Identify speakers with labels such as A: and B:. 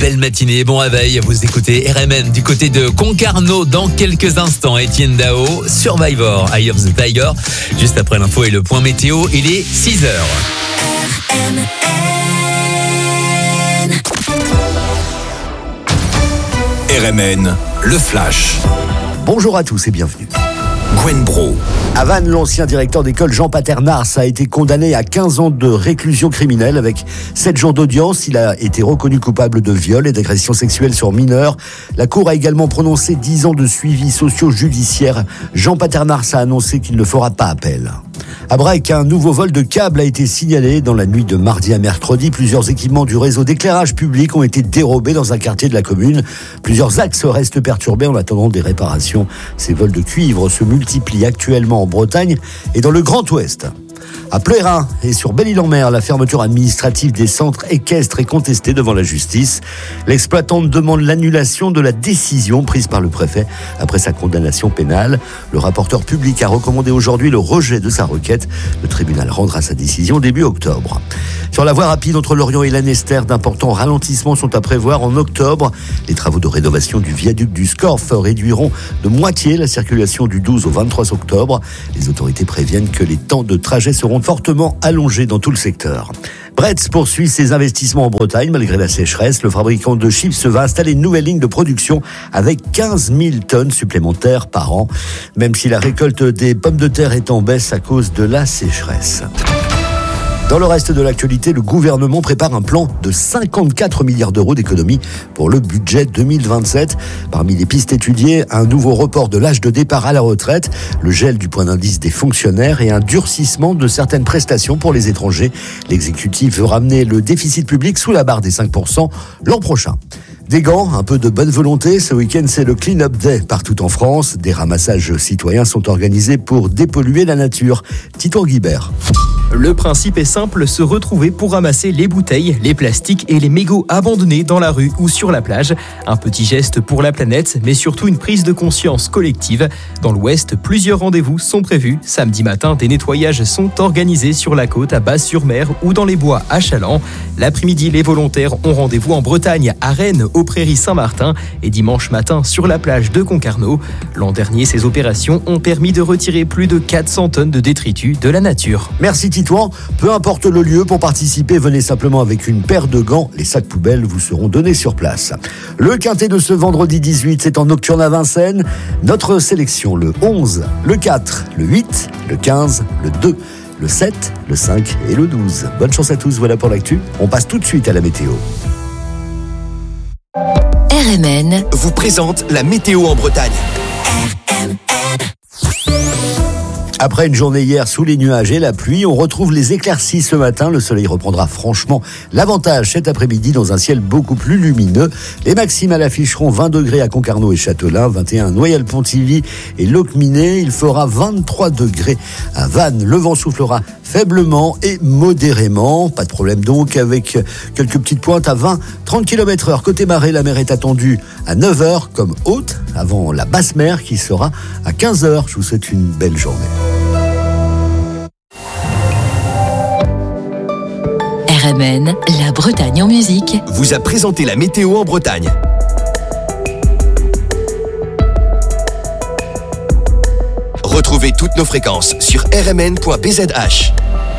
A: belle matinée, bon réveil, vous écoutez RMN du côté de Concarneau dans quelques instants. Etienne Dao, Survivor, Eye of the Tiger. Juste après l'info et le point météo, il est 6h.
B: RMN, le flash.
C: Bonjour à tous et bienvenue.
B: Gwen Bro.
C: À Vannes, l'ancien directeur d'école Jean Paternars a été condamné à 15 ans de réclusion criminelle avec 7 jours d'audience. Il a été reconnu coupable de viol et d'agression sexuelle sur mineurs. La Cour a également prononcé 10 ans de suivi socio-judiciaire. Jean Paternars a annoncé qu'il ne fera pas appel. À Brec, un nouveau vol de câbles a été signalé dans la nuit de mardi à mercredi. Plusieurs équipements du réseau d'éclairage public ont été dérobés dans un quartier de la commune. Plusieurs axes restent perturbés en attendant des réparations. Ces vols de cuivre se multiplient actuellement en Bretagne et dans le Grand Ouest. À Plérin et sur Belle-Île-en-Mer, la fermeture administrative des centres équestres est contestée devant la justice. L'exploitante demande l'annulation de la décision prise par le préfet après sa condamnation pénale. Le rapporteur public a recommandé aujourd'hui le rejet de sa requête. Le tribunal rendra sa décision début octobre. Sur la voie rapide entre Lorient et Lanester, d'importants ralentissements sont à prévoir en octobre. Les travaux de rénovation du viaduc du Scorff réduiront de moitié la circulation du 12 au 23 octobre. Les autorités préviennent que les temps de trajet seront fortement allongés dans tout le secteur. Bretz poursuit ses investissements en Bretagne malgré la sécheresse. Le fabricant de chips va installer une nouvelle ligne de production avec 15 000 tonnes supplémentaires par an, même si la récolte des pommes de terre est en baisse à cause de la sécheresse. Dans le reste de l'actualité, le gouvernement prépare un plan de 54 milliards d'euros d'économies pour le budget 2027. Parmi les pistes étudiées, un nouveau report de l'âge de départ à la retraite, le gel du point d'indice des fonctionnaires et un durcissement de certaines prestations pour les étrangers. L'exécutif veut ramener le déficit public sous la barre des 5% l'an prochain. Des gants, un peu de bonne volonté. Ce week-end, c'est le Clean Up Day partout en France. Des ramassages citoyens sont organisés pour dépolluer la nature. Tito Guibert.
D: Le principe est simple, se retrouver pour ramasser les bouteilles, les plastiques et les mégots abandonnés dans la rue ou sur la plage. Un petit geste pour la planète, mais surtout une prise de conscience collective. Dans l'Ouest, plusieurs rendez-vous sont prévus. Samedi matin, des nettoyages sont organisés sur la côte à Basse-sur-Mer ou dans les bois à Chaland. L'après-midi, les volontaires ont rendez-vous en Bretagne, à Rennes, aux Prairies Saint-Martin et dimanche matin sur la plage de Concarneau. L'an dernier, ces opérations ont permis de retirer plus de 400 tonnes de détritus de la nature.
C: Merci Titouan. Peu importe le lieu, pour participer, venez simplement avec une paire de gants. Les sacs poubelles vous seront donnés sur place. Le quintet de ce vendredi 18, c'est en nocturne à Vincennes. Notre sélection, le 11, le 4, le 8, le 15, le 2, le 7, le 5 et le 12. Bonne chance à tous, voilà pour l'actu. On passe tout de suite à la météo.
B: RMN vous présente la météo en Bretagne.
C: Après une journée hier sous les nuages et la pluie, on retrouve les éclaircies ce matin. Le soleil reprendra franchement l'avantage cet après-midi dans un ciel beaucoup plus lumineux. Les maximales afficheront 20 degrés à Concarneau et Châtelain, 21 à Noyelles-Pontivy et Locminé. Il fera 23 degrés à Vannes. Le vent soufflera faiblement et modérément. Pas de problème donc avec quelques petites pointes à 20-30 km/h. Côté marée, la mer est attendue à 9h comme haute avant la basse mer qui sera à 15h. Je vous souhaite une belle journée.
E: RMN, la Bretagne en musique,
B: vous a présenté la météo en Bretagne. Retrouvez toutes nos fréquences sur rmn.bzh.